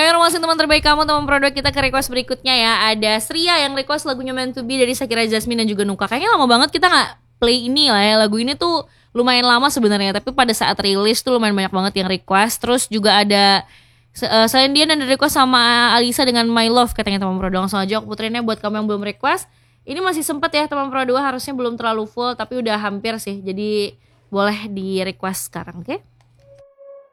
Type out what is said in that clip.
informasi teman terbaik kamu, teman produk kita ke request berikutnya ya. Ada Sria yang request lagunya Meant to Be dari Shakira, Jasmine dan juga Nuka. Kayaknya lama banget kita gak play ini lah ya. Lagu ini tuh lumayan lama sebenarnya, tapi pada saat rilis tuh lumayan banyak banget yang request. Terus juga ada selain dia dan request sama Alisa dengan My Love katanya teman Pro 2. Langsung aja aku puterinnya buat kamu yang belum request. Ini masih sempet ya teman Pro 2, harusnya belum terlalu full tapi udah hampir sih. Jadi boleh di request sekarang, oke?